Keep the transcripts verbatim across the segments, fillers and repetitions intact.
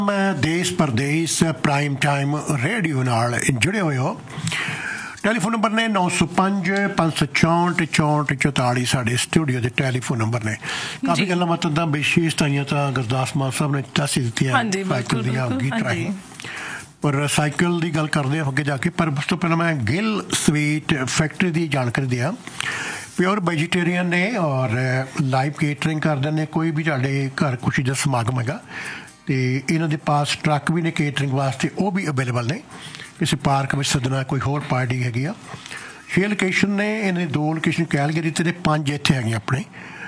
देश परदेश prime time radio नाल जुड़े हुए हो। टैलीफोन नंबर ने नौ सौ पाँच पाँच सौ चौंठ चौंठ चौताली साढ़े स्टूडियो के टैलीफोन नंबर ने। काफ़ी गल्लां बातां तां विशेषताइयां तां गुरदास मान साहब ने दस ही दित्तियां साइकिल दियां गीत राहीं, पर साइकिल की गल करते हैं अगे जाके। पर उस तो पहले मैं गिल स्वीट फैक्ट्री की जानकारी दिया। प्योर वेजिटेरियन ने और लाइव केटरिंग करते हैं। कोई भी तुहाडे घर खुशी का समागम हैगा तो इन्हों के पास ट्रक भी ने केटरिंग वास्ते, वो भी अवेलेबल ने। किसी पार्क में सदना, कोई होर पार्टी हैगी आ। छे लोकेशन ने, इन्हें दो लोकेशन कैलगरी ते पांच इत्थे हैगी अपने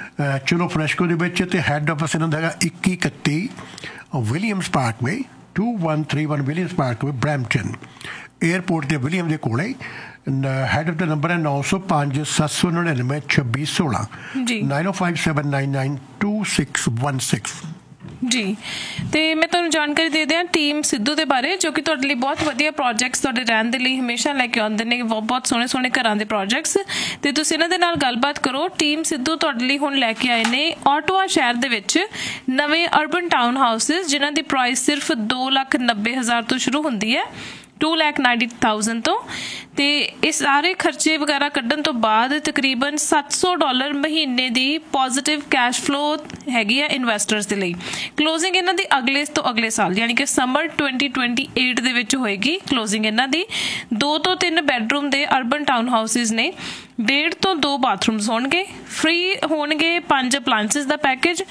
चलो फ्रैशको के। हैड ऑफिस इन्हों का इक्की इकत्ती Williams park way to one three one Williams park way Brampton airport के विलियम के कोले। हैड ऑफ द नंबर है नौ सौ पाँच सत्त सौ नड़िनवे छब्बी सोलह nine O five seven nine nine to six one six जी। तो मैं तुहानूं जानकारी दे दियां टीम सिद्धू के बारे, जो कि तुहाडे लई बहुत वधिया प्रोजैक्ट्स तुहाडे रहण दे लई हमेशा लैके आउंदे ने, बहुत सोहणे सोहणे घरां दे प्रोजैक्ट्स। ते तुसीं इन्हां दे नाल गलबात करो। टीम सिद्धू तुहाडे लई हुण लैके आए ने ऑटवा शहर दे विच नवे अर्बन टाउन हाउसिस, जिन्हां दी प्राइस सिर्फ दो लख नब्बे हज़ार तो शुरू हुंदी है, टू लैख नाइनटी थाउजेंड तो। तो ये सारे खर्चे वगैरह कड्ढन तो बाद तकरीबन सत्त सौ डॉलर महीने की पॉजिटिव कैश फ्लो हैगी है इन्वैसटर्स के लिए। क्लोजिंग इन्हां दी अगले तो अगले साल यानी कि समर ट्वेंटी ट्वेंटी एट दे विच होएगी क्लोजिंग इन्हां दी। दो तो तीन बैडरूम दे अर्बन टाउन हाउसिस ने, डेढ़ तो दो बाथरूम्स होणगे, फ्री होणगे पांच अपलायंसिस दा पैकेज,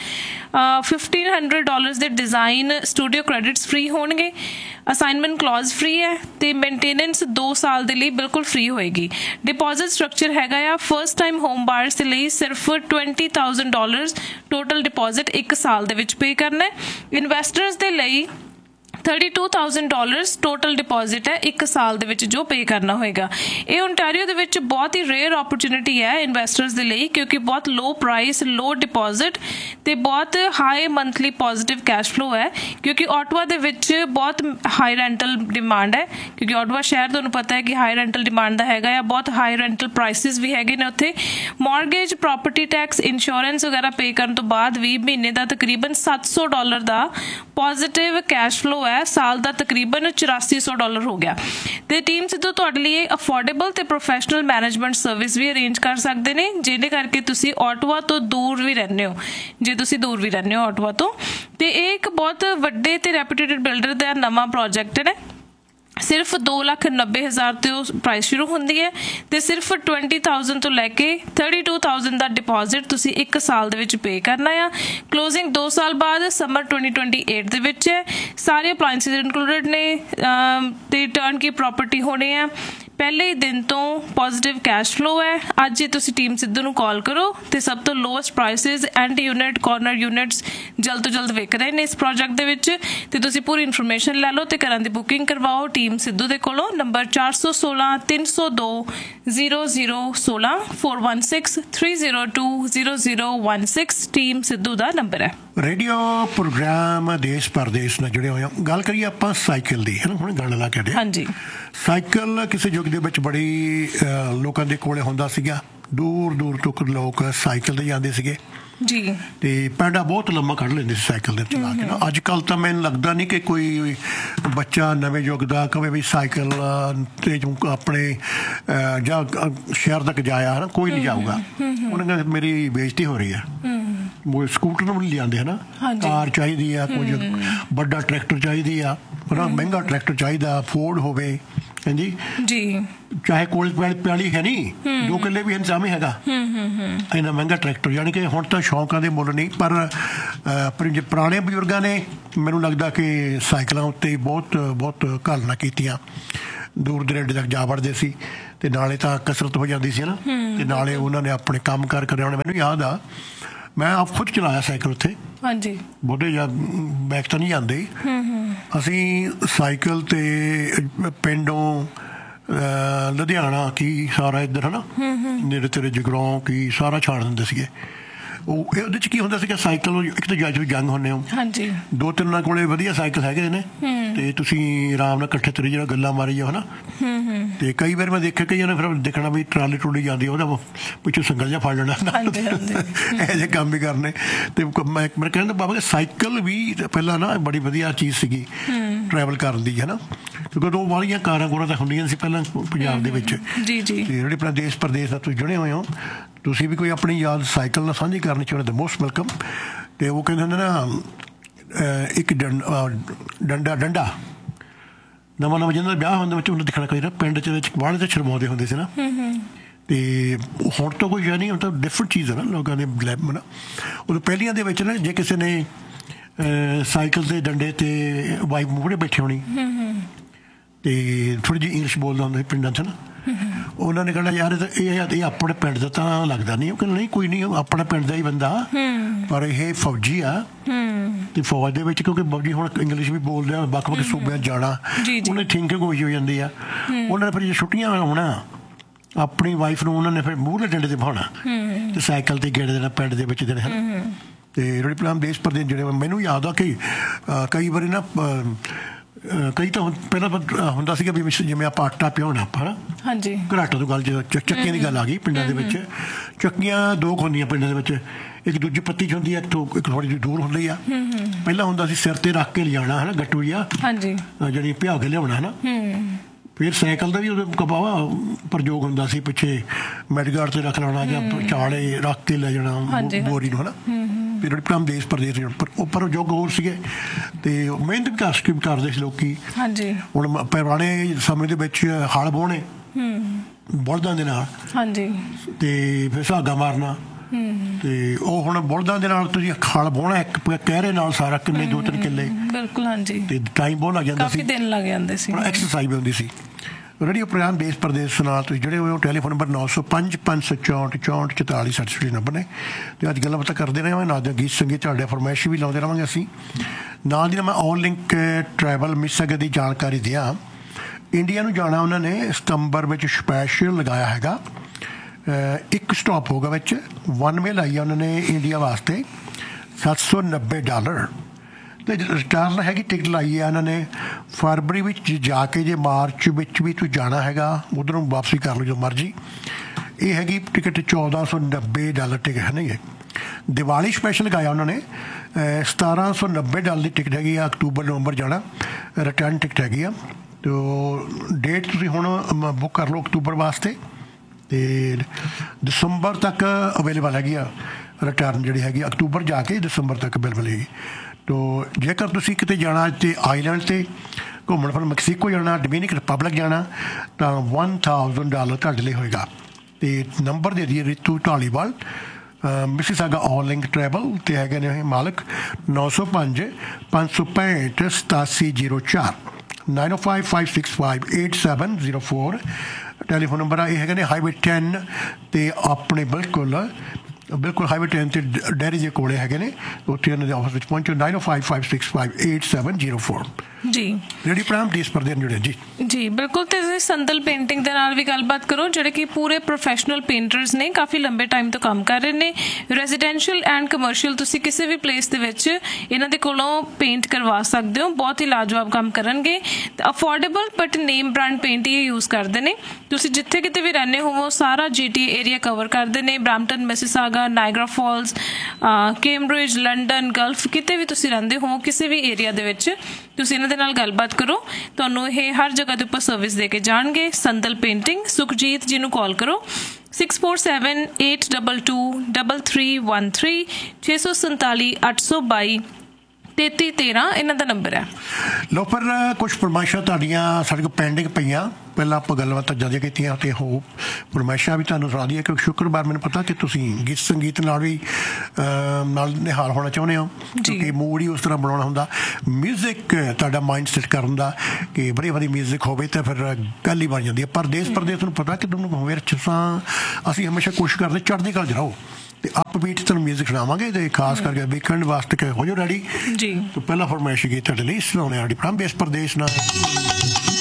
फिफ्टीन हंड्रेड डॉलर्स दे design studio credits free होणगे, assignment clause free है, तो मेनटेनेंस दो साल के लिए बिल्कुल फ्री होएगी। डिपॉजिट स्ट्रक्चर हैगा आ फर्स्ट टाइम होम बायर्स के लिए सिर्फ twenty thousand dollars total deposit एक साल दे विच पे करना है। इन्वैसटर्स के लिए thirty two thousand dollars total deposit है एक साल दे विच जो पे करना होएगा। ये ओंटारियो दे विच बहुत ही रेयर अपॉर्चुनिटी है इन्वैसटर्स दे लिए, क्योंकि बहुत लो प्राइस लो डिपॉजिट ते बहुत high monthly positive cash flow है। क्योंकि ऑटवा दे विच बहुत हाई रेंटल डिमांड है, क्योंकि ऑटवा शहर तुहानूं पता है कि हाई रेंटल डिमांड दा हैगा या बहुत हाई रेंटल प्राइसिस भी हैगे ने उत्थे। मॉर्गेज प्रॉपर्टी टैक्स इंश्योरेंस वगैरह पे करन तो बाद भी महीने का तकरीबन सत्त सौ डॉलर का पॉजिटिव कैश फ्लो है, साल का तकरीबन चौरासी सौ डॉलर हो गया। तो टीम सिद्धू तुहाडे लिए अफोर्डेबल ते प्रोफैशनल मैनेजमेंट सर्विस भी अरेंज कर सकते हैं, जिहदे करके तुसी ऑटवा तो दूर भी रहने हो, जे तुसी दूर भी रहने हो ऑटवा तो। ते एक बहुत वड्डे ते रेपुटेड बिल्डर का नवा प्रोजैक्ट है। सिर्फ दो लख नब्बे हज़ार तो प्राइस शुरू होंदी है, तो सिर्फ ट्वेंटी थाउजेंड तो लैके थर्टी टू थाउजेंड का डिपॉजिट तुसी एक साल दे विच पे करना है। क्लोजिंग दो साल बाद समर ट्वेंटी ट्वेंटी एट दे विच है। सारे अपलायंसिस इंक्लूडेड ने, ते टर्न की प्रॉपर्टी होने हैं। पहले ही दिन तो पॉजिटिव कैश फ्लो है। अज जे तुसी टीम सिद्धू नूं कॉल करो तो सब तो lowest prices and unit corner units जल्द तो जल्द विक रहे हैं इस प्रोजैक्ट दे विच। ते तुसी पूरी इन्फॉर्मेशन लै लो ते घरां दी बुकिंग करवाओ टीम सिद्धू दे कोलों। नंबर चार सौ सोलह तीन सौ दो जीरो जीरो सोलह four one six three zero to zero zero one six team Sidhu का नंबर है। रेडियो प्रोग्राम देश परदेश नाल जुड़े हुए हैं। गल करिए आपां साइकिल दी, है ना, हुण गल ला के हाँ जी। साइकिल किसी युग दे विच बड़ी लोकां दे कोले हुंदा सीगा। दूर दूर तक लोग साइकिल ते जांदे सीगे जी, ते पैंडा बहुत लम्मा कढ़ लेंदे सी साइकिल दे चला के ना। अज कल तो मैनूं लगदा नहीं कि कोई बच्चा नवे युग दा कवे भी साइकिल ते अपने जां शहर तक जाया है ना, कोई नहीं जाऊगा। उन्हें मेरी बेइज्जती हो रही है। वो स्कूटर नहीं लियाते है ना, कार चाहिए आ, कुछ बड़ा ट्रैक्टर चाहिए आ, ना महंगा ट्रैक्टर चाहिए, फोर्ड होवे है जी जी, चाहे कोल प्याली है नहीं, दो किले भी इंतजाम हैगा, इन्ना महंगा ट्रैक्टर। यानी कि हुण तां शौकां दे मुੱਲ नहीं, पर पुराने बजुर्गों ने मैनूं लगदा कि साइकिलों उत्ते बहुत बहुत घालना कीतियां, दूर दरेडे तक जा वड़दे सी, ते नाले तां कसरत हो जाती सी ना, ते नाले उन्होंने अपने काम कार करने। मैनूं याद आ मैं आप खुद चलाया साइकिल उत्थे। हाँ जी, बहुते या बैक तो नहीं जाते असी साइकिल ते पिंडों लुधियाना की सारा इधर है ना, नेड़े तेरे जगराओं की सारा छाड़ देंदे सीगे। ਉਹ ਉਹਦੇ 'ਚ ਕੀ ਹੁੰਦਾ ਸੀਗਾ ਸਾਈਕਲ ਇੱਕ ਤਾਂ ਜੱਜ ਜੰਗ ਹੁੰਦੇ ਹੋ ਹਾਂਜੀ ਦੋ ਤਿੰਨ ਉਹਨਾਂ ਕੋਲੇ ਵਧੀਆ ਸਾਈਕਲ ਹੈਗੇ ਨੇ ਤੇ ਤੁਸੀਂ ਆਰਾਮ ਨਾਲ ਇਕੱਠੇ ਤੁਰੀ ਜਿਹੜਾ ਗੱਲਾਂ ਮਾਰੀ ਜਾਓ ਹਨਾ ਤੇ ਕਈ ਵਾਰ ਮੈਂ ਦੇਖਿਆ ਕਈਆਂ ਨੇ ਫਿਰ ਦੇਖਣਾ ਵੀ ਟਰਾਲੀ ਟਰੂਲੀ ਜਾਂਦੀ ਉਹਦਾ ਪਿੱਛੋਂ ਸੰਗਲ ਜਿਹਾ ਫੜ ਲੈਣਾ ਇਹੋ ਜਿਹੇ ਕੰਮ ਵੀ ਕਰਨੇ ਤੇ ਮੈਂ ਮੈਂ ਕਹਿੰਦਾ ਬਾਬਾ ਸਾਈਕਲ ਵੀ ਪਹਿਲਾਂ ਨਾ ਬੜੀ ਵਧੀਆ ਚੀਜ਼ ਸੀਗੀ ਟਰੈਵਲ ਕਰਨ ਦੀ ਹੈ ਨਾ ਕਿਉਂਕਿ ਉਦੋਂ ਵਾਲੀਆਂ ਕਾਰਾਂ ਕੋਰਾਂ ਤਾਂ ਹੁੰਦੀਆਂ ਸੀ ਪਹਿਲਾਂ ਪੰਜਾਬ ਦੇ ਵਿੱਚ ਜੀ ਜੀ ਤੇ ਜਿਹੜੇ ਆਪਣਾ ਦੇਸ਼ ਪ੍ਰਦੇਸ਼ ਨਾਲ ਤੁਸੀਂ ਜੁੜੇ ਹੋਏ ਹੋ ਤੁਸੀਂ ਵੀ ਕੋਈ ਆਪਣੀ ਯਾਦ ਸਾਈਕਲ ਨਾਲ ਸਾਂਝੀ ਕਰਨੀ ਚਾਹੁੰਦੇ ਤਾਂ ਮੋਸਟ ਵੈਲਕਮ ਤੇ ਉਹ ਕਹਿੰਦੇ ਹੁੰਦੇ ਨਾ ਇੱਕ ਡੰਡਾ ਡੰਡਾ ਨਵਾਂ ਨਵਾਂ ਜਿਹਨਾਂ ਦਾ ਵਿਆਹ ਹੁੰਦਾ ਵਿੱਚ ਉਹਨੂੰ ਦਿਖਣਾ ਚਾਹੀਦਾ ਪਿੰਡ 'ਚ ਵਿੱਚ ਬਾਹਰ 'ਚ ਸ਼ਰਮਾਉਂਦੇ ਹੁੰਦੇ ਸੀ ਨਾ ਤੇ ਹੁਣ ਤਾਂ ਕੋਈ ਨਹੀਂ ਹੁਣ ਤਾਂ ਡਿਫਰੈਂਟ ਚੀਜ਼ ਹੈ ਨਾ ਲੋਕਾਂ ਦੇ ਲੈਬ ਨਾ ਉਦੋਂ ਪਹਿਲੀਆਂ ਦੇ ਵਿੱਚ ਨਾ ਜੇ ਕਿਸੇ ਨੇ ਸਾਈਕਲ ਦੇ ਡੰਡੇ ਤੇ ਵਾਈਫ ਮੂਹਰੇ ਬੈਠੇ ਹੋਣੀ ਤੇ ਥੋੜ੍ਹੀ ਜਿਹੀ ਇੰਗਲਿਸ਼ ਬੋਲਦਾ ਹੁੰਦਾ ਸੀ ਪਿੰਡਾਂ 'ਚ ਨਾ ਉਹਨਾਂ ਨੇ ਕਹਿਣਾ ਯਾਰ ਇਹ ਇਹ ਆਪਣੇ ਪਿੰਡ ਦਾ ਤਾਂ ਲੱਗਦਾ ਨਹੀਂ ਉਹ ਕਹਿੰਦਾ ਨਹੀਂ ਕੋਈ ਨਹੀਂ ਆਪਣਾ ਪਿੰਡ ਦਾ ਹੀ ਬੰਦਾ ਪਰ ਇਹ ਫੌਜੀ ਆ ਤੇ ਫੌਜ ਦੇ ਵਿੱਚ ਕਿਉਂਕਿ ਫੌਜੀ ਹੁਣ ਇੰਗਲਿਸ਼ ਵੀ ਬੋਲਦੇ ਆ ਵੱਖ ਵੱਖ ਸੂਬਿਆਂ ਜਾਣਾ ਉਹਨੇ ਥਿੰਕਿੰਗ ਹੋਈ ਹੋ ਜਾਂਦੀ ਆ ਉਹਨਾਂ ਨੇ ਫਿਰ ਜੇ ਛੁੱਟੀਆਂ ਆਉਣਾ ਆਪਣੀ ਵਾਈਫ ਨੂੰ ਉਹਨਾਂ ਨੇ ਫਿਰ ਮੂਹਰੇ ਡੰਡੇ ਤੇ ਬਿਠਾਉਣਾ ਤੇ ਸਾਈਕਲ ਤੇ ਗੇੜੇ ਦੇਣਾ ਪਿੰਡ ਦੇ ਵਿੱਚ ਦੇਣੇ ਹਨ ਤੇ ਜਿਹੜੇ ਪਲਾਮ ਦੇਸ਼ ਪ੍ਰਦੇਸ਼ ਜਿਹੜੇ ਮੈਨੂੰ ਯਾਦ ਆ ਕਿ ਕਈ ਵਾਰੀ ਨਾ ਕਈ ਤਾਂ ਪਹਿਲਾਂ ਹੁੰਦਾ ਸੀਗਾ ਵੀ ਜਿਵੇਂ ਆਪਾਂ ਆਟਾ ਪਿਆਉਣਾ ਆਪਾਂ ਹਾਂਜੀ ਘਰਾਟਾ ਤੋਂ ਗੱਲ ਜਦੋਂ ਚੱਕੀਆਂ ਦੀ ਗੱਲ ਆ ਗਈ ਪਿੰਡਾਂ ਦੇ ਵਿੱਚ ਚੱਕੀਆਂ ਦੋ ਹੁੰਦੀਆਂ ਪਿੰਡਾਂ ਦੇ ਵਿੱਚ ਇੱਕ ਦੂਜੀ ਪੱਤੀ 'ਚ ਹੁੰਦੀ ਆ ਇੱਥੋਂ ਇੱਕ ਥੋੜ੍ਹੀ ਜਿਹੀ ਦੂਰ ਹੁੰਦੀ ਆ ਪਹਿਲਾਂ ਹੁੰਦਾ ਸੀ ਸਿਰ ਤੇ ਰੱਖ ਕੇ ਲਿਜਾਣਾ ਹੈ ਨਾ ਗੱਟੂ ਜਿਹਾ ਜਿਹੜੀ ਭਿਆ ਕੇ ਲਿਆਉਣਾ ਹੈ ਨਾ ਫਿਰ ਸਾਈਕਲ ਦਾ ਵੀ ਉਹਦੇ ਕਬਾਵਾ ਪ੍ਰਯੋਗ ਹੁੰਦਾ ਸੀ ਪਿੱਛੇ ਮੈਡਗਾਰਡ ਤੇ ਰੱਖ ਲੈਣਾ ਜਾਂ ਚਾਲੇ ਰੱਖ ਕੇ ਲੈ ਜਾਣਾ ਬੋਰੀ ਨੂੰ ਹੈ ਨਾ ਫਿਰ ਜਿਹੜੇ ਪਲਾਮ ਦੇਸ਼ ਪ੍ਰਦੇਸ਼ ਉੱਪਰ ਯੁੱਗ ਹੋਰ ਸੀਗੇ ਤੇ ਮਿਹਨਤ ਵੀ ਕਰ ਵੀ ਕਰਦੇ ਸੀ ਲੋਕੀ ਹੁਣ ਪੁਰਾਣੇ ਸਮੇਂ ਦੇ ਵਿੱਚ ਹਲ ਵਾਹੁਣੇ ਬਲਦਾਂ ਦੇ ਨਾਲ ਤੇ ਫਿਰ ਸੁਹਾਗਾ ਮਾਰਨਾ ਤੇ ਉਹ ਹੁਣ ਬਲਦਾਂ ਦੇ ਨਾਲ ਤੁਸੀਂ ਹਲ ਵਾਹੁਣਾ ਇੱਕ ਕਹਿਰੇ ਨਾਲ ਸਾਰਾ ਕਿੰਨੇ ਦੋ ਤਿੰਨ ਕਿੱਲੇ ਬਿਲਕੁਲ ਹਾਂਜੀ ਤੇ ਟਾਈਮ ਬਹੁਤ ਲੱਗ ਜਾਂਦਾ ਸੀ ਕਾਫੀ ਦਿਨ ਲੱਗ ਜਾਂਦੇ ਸੀ ਐਕਸਰਸਾਈਜ਼ ਵੀ ਹੁੰਦੀ ਸੀ ਰੇਡੀਓ ਪ੍ਰੋਗਰਾਮ ਦੇਸ਼ ਪ੍ਰਦੇਸ਼ ਨਾਲ ਤੁਸੀਂ ਜਿਹੜੇ ਹੋਏ ਹੋ ਟੈਲੀਫੋਨ ਨੰਬਰ ਨੌ ਸੌ ਪੰਜ ਪੰਜ ਸੌ ਚੌਂਹਠ ਚੌਂਹਠ ਚੁਤਾਲੀ ਸੱਠ ਸੌ ਨੰਬਰ ਨੇ ਅਤੇ ਅੱਜ ਗੱਲਾਂ ਬਾਤਾਂ ਕਰਦੇ ਰਹੇ ਨਾਲ ਦੇ ਗੀਤ ਸੰਗੀਤ ਤੁਹਾਡੇ ਫਰਮਾਇਸ਼ ਵੀ ਲਾਉਂਦੇ ਰਹਾਂਗੇ ਅਸੀਂ ਨਾਲ ਦੀ ਨਾਲ ਮੈਂ ਆਲ ਲਿੰਕ ਟਰੈਵਲ ਮਿਸ ਅਗੇ ਦੀ ਜਾਣਕਾਰੀ ਦਿਆਂ ਇੰਡੀਆ ਨੂੰ ਜਾਣਾ ਉਹਨਾਂ ਨੇ ਸਤੰਬਰ ਵਿੱਚ ਸਪੈਸ਼ਲ ਲਗਾਇਆ ਹੈਗਾ ਇੱਕ ਸਟਾਪ ਹੋਗਾ ਵਿੱਚ ਵਨ ਵੇ ਲਾਈ ਆ ਉਹਨਾਂ ਨੇ ਇੰਡੀਆ ਵਾਸਤੇ ਸੱਤ ਸੌ ਨੱਬੇ ਡਾਲਰ ਅਤੇ ਰਿਟਰਨ ਹੈਗੀ ਟਿਕਟ ਲਾਈ ਹੈ ਉਹਨਾਂ ਨੇ ਫਰਵਰੀ ਵਿੱਚ ਜਾ ਕੇ ਜੇ ਮਾਰਚ ਵਿੱਚ ਵੀ ਤੂੰ ਜਾਣਾ ਹੈਗਾ ਉੱਧਰੋਂ ਵਾਪਸੀ ਕਰ ਲਓ ਜੋ ਮਰਜ਼ੀ ਇਹ ਹੈਗੀ ਟਿਕਟ ਚੌਦਾਂ ਸੌ ਨੱਬੇ ਡਾਲਰ ਟਿਕਟ ਹੈ ਨਹੀਂ ਹੈ ਦੀਵਾਲੀ ਸਪੈਸ਼ਲ ਲਗਾਇਆ ਉਹਨਾਂ ਨੇ ਸਤਾਰਾਂ ਸੌ ਨੱਬੇ ਡਾਲਰ ਦੀ ਟਿਕਟ ਹੈਗੀ ਆ ਅਕਤੂਬਰ ਨਵੰਬਰ ਜਾਣਾ ਰਿਟਰਨ ਟਿਕਟ ਹੈਗੀ ਆ ਅਤੇ ਡੇਟ ਤੁਸੀਂ ਹੁਣ ਬੁੱਕ ਕਰ ਲਓ ਅਕਤੂਬਰ ਵਾਸਤੇ ਅਤੇ ਦਸੰਬਰ ਤੱਕ ਅਵੇਲੇਬਲ ਹੈਗੀ ਆ ਰਿਟਰਨ ਜਿਹੜੀ ਹੈਗੀ ਅਕਤੂਬਰ ਜਾ ਕੇ ਦਸੰਬਰ ਤੱਕ ਅਵੇਲੇਬਲ ਹੈਗੀ ਤੋ ਜੇਕਰ ਤੁਸੀਂ ਕਿਤੇ ਜਾਣਾ ਤੇ ਆਈਲੈਂਡ 'ਤੇ ਘੁੰਮਣ ਫਿਰ ਮੈਕਸੀਕੋ ਜਾਣਾ ਡੋਮਿਨਿਕ ਰਿਪਬਲਿਕ ਜਾਣਾ ਤਾਂ ਵਨ ਥਾਊਜ਼ੈਂਡ ਡਾਲਰ ਤੁਹਾਡੇ ਲਈ ਹੋਏਗਾ ਅਤੇ ਨੰਬਰ ਦੇ ਦਈਏ ਰਿਤੂ ਢਾਲੀਵਾਲ ਮਿਸੀਸਾਗਾ ਆਲ ਲਿੰਕ ਟਰੈਵਲ ਅਤੇ ਹੈਗੇ ਨੇ ਮਾਲਕ ਨੌ ਸੌ ਪੰਜ ਪੰਜ ਸੌ ਪੈਂਹਠ ਸਤਾਸੀ ਜੀਰੋ ਚਾਰ ਨਾਈਨ ਓ five five six five eight seven zero four telephone number ਆ ਇਹ ਹੈਗੇ ਨੇ ਹਾਈਵੇ ਟੈਨ ਅਤੇ ਆਪਣੇ ਬਿਲਕੁਲ ਬਿਲਕੁਲ ਹਾਈਵੇ ਟੈਨ ਤੇ ਡੈਰੀ ਦੇ ਕੋਲੇ ਹੈਗੇ ਨੇ ਉੱਥੇ ਉਹਨਾਂ ਦੇ ਆਫਿਸ ਵਿੱਚ ਪਹੁੰਚੋ ਨਾਈਨ ਓ five five six five eight seven zero four G ready programme ਦੇਸ਼ ਪ੍ਰਦੇਸ਼ ਜੁੜੇ ਜੀ ਜੀ ਬਿਲਕੁਲ ਤੇ ਤੁਸੀਂ ਸੰਦਲ ਪੇਂਟਿੰਗ ਦੇ ਨਾਲ ਵੀ ਗੱਲਬਾਤ ਕਰੋ ਜਿਹੜੇ ਕਿ ਪੂਰੇ ਪ੍ਰੋਫੈਸ਼ਨਲ ਪੇਂਟਰਸ ਨੇ ਕਾਫੀ ਲੰਬੇ ਟਾਈਮ ਤੋਂ ਕੰਮ ਕਰ ਰਹੇ ਨੇ ਰੈਜ਼ੀਡੈਂਸ਼ੀਅਲ ਐਂਡ ਕਮਰਸ਼ੀਅਲ ਤੁਸੀਂ ਕਿਸੇ ਵੀ ਪਲੇਸ ਦੇ ਵਿੱਚ ਇਹਨਾਂ ਦੇ ਕੋਲੋਂ ਪੇਂਟ ਕਰਵਾ ਸਕਦੇ ਹੋ ਬਹੁਤ ਹੀ ਲਾਜਵਾਬ ਕੰਮ ਕਰਨਗੇ affordable but name brand paint he use ਕਰਦੇ ਨੇ ਤੁਸੀਂ ਜਿੱਥੇ ਕਿਤੇ ਵੀ ਰਹਿੰਦੇ ਹੋਵੋ ਸਾਰਾ ਜੀ ਟੀ ਏਰੀਆ ਕਵਰ ਕਰਦੇ ਨੇ Brampton Mississauga Niagara false Cambridge London Gulf ਕਿਤੇ ਵੀ ਤੁਸੀਂ ਰਹਿੰਦੇ ਹੋ ਕਿਸੇ ਵੀ ਏਰੀਆ ਦੇ ਵਿੱਚ ਤੁਸੀਂ ਇਹਨਾਂ ਦੇ ਨਾਲ ਗੱਲਬਾਤ ਕਰੋ ਤੁਹਾਨੂੰ ਇਹ ਹਰ ਜਗ੍ਹਾ ਦੇ ਉੱਪਰ ਸਰਵਿਸ ਦੇ ਕੇ ਜਾਣਗੇ ਸੰਦਲ ਪੇਂਟਿੰਗ ਸੁਖਜੀਤ ਜੀ ਨੂੰ ਕਾਲ ਕਰੋ six four seven eight double two double three one three ਛੇ ਸੌ ਸੰਤਾਲੀ ਅੱਠ ਸੌ ਬਾਈ ਤੇਤੀ ਤੇਰਾਂ ਇਹਨਾਂ ਦਾ ਨੰਬਰ ਹੈ ਲੋ ਪਰ ਕੁਛ ਫਰਮਾਇਸ਼ਾਂ ਤੁਹਾਡੀਆਂ ਸਾਡੇ ਕੋਲ ਪੈਂਡਿੰਗ ਪਈਆਂ ਪਹਿਲਾਂ ਆਪਾਂ ਗੱਲਬਾਤ ਜ਼ਿਆਦਾ ਕੀਤੀਆਂ ਅਤੇ ਉਹ ਫਰਮਾਇਸ਼ਾਂ ਵੀ ਤੁਹਾਨੂੰ ਸੁਣਾ ਦਈਏ ਕਿਉਂਕਿ ਸ਼ੁੱਕਰਵਾਰ ਮੈਨੂੰ ਪਤਾ ਕਿ ਤੁਸੀਂ ਗੀਤ ਸੰਗੀਤ ਨਾਲ ਵੀ ਨਾਲ ਨਿਹਾਲ ਹੋਣਾ ਚਾਹੁੰਦੇ ਹੋ ਕਿਉਂਕਿ ਮੂਡ ਹੀ ਉਸ ਤਰ੍ਹਾਂ ਬਣਾਉਣਾ ਹੁੰਦਾ ਮਿਊਜ਼ਿਕ ਤੁਹਾਡਾ ਮਾਈਂਡ ਸੈਟ ਕਰਨ ਦਾ ਕਿ ਵਧੀਆ ਵਧੀਆ ਮਿਊਜ਼ਿਕ ਹੋਵੇ ਤਾਂ ਫਿਰ ਗੱਲ ਹੀ ਬਣ ਜਾਂਦੀ ਹੈ ਪਰ ਦੇਸ਼ ਪ੍ਰਦੇਸ਼ ਨੂੰ ਪਤਾ ਕਿ ਤੁਹਾਨੂੰ ਹੋਵੇ ਰਚਸਾਂ ਅਸੀਂ ਹਮੇਸ਼ਾ ਕੋਸ਼ਿਸ਼ ਕਰਦੇ ਚੜ੍ਹਦੀ ਕਲਾ 'ਚ ਰਹੋ ਅਤੇ ਅਪਬੀਟ ਤੁਹਾਨੂੰ ਮਿਊਜ਼ਿਕ ਸੁਣਾਵਾਂਗੇ ਅਤੇ ਖਾਸ ਕਰਕੇ ਵੀਕਐਂਡ ਵਾਸਤੇ ਹੋ ਜਾਓ ਰੈਡੀ ਜੀ ਪਹਿਲਾਂ ਫਰਮਾਇਸ਼ ਗੀਤ ਤੁਹਾਡੇ ਲਈ ਸੁਣਾਉਣੇ ਸਾਡੀ ਪ੍ਰੋਗਰਾਮ ਦੇਸ਼ ਪ੍ਰਦੇਸ਼ ਨਾਲ